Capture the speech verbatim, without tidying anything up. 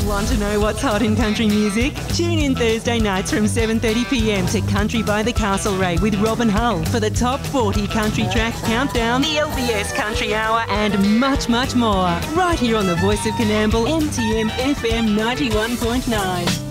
Want to know what's hot in country music? Tune in Thursday nights from seven thirty p m to Country by the Castlereagh with Robin Hull for the top forty country track countdown, the L B S Country Hour, and much, much more. Right here on the Voice of Coonamble, M T M F M ninety-one point nine.